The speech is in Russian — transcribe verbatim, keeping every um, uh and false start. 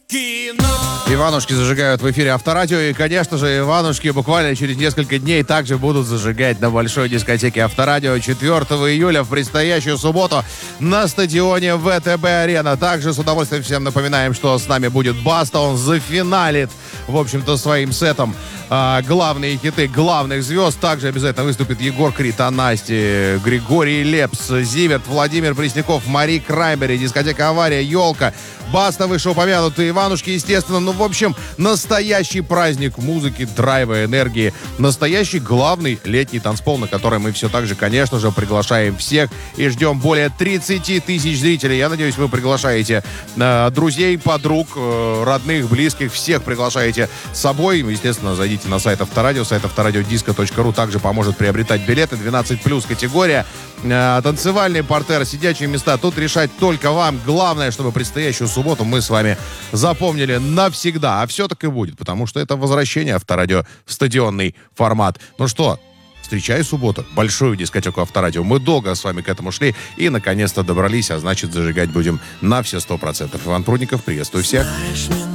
Иванушки зажигают в эфире Авторадио. И, конечно же, Иванушки буквально через несколько дней также будут зажигать на большой дискотеке Авторадио четвёртого июля в предстоящую субботу на стадионе ВТБ-арена. Также с удовольствием всем напоминаем, что с нами будет Баста. Он зафиналит, в общем-то, своим сетом а, главные хиты главных звезд. Также обязательно выступит Егор Крид, Анасти, Григорий Лепс, Зиверт, Владимир Пресняков, Мари Краймбери, дискотека «Авария», «Елка». Баста, вышеупомянутые Иванушки, естественно. Ну, в общем, настоящий праздник музыки, драйва, энергии. Настоящий главный летний танцпол, на который мы все так же, конечно же, приглашаем всех. И ждем более тридцать тысяч зрителей. Я надеюсь, вы приглашаете э, друзей, подруг, э, родных, близких. Всех приглашаете с собой. Естественно, зайдите на сайт Авторадио. Сайт авторадиодиско точка ру также поможет приобретать билеты. двенадцать плюс категория. Э, танцевальный партер, сидячие места. Тут решать только вам. Главное, чтобы предстоящую субботу мы с вами запомнили навсегда. А все так и будет, потому что это возвращение Авторадио в стадионный формат. Ну что, встречай субботу, большую дискотеку Авторадио. Мы долго с вами к этому шли и наконец-то добрались, а значит зажигать будем на все сто процентов. Иван Прудников, приветствую всех.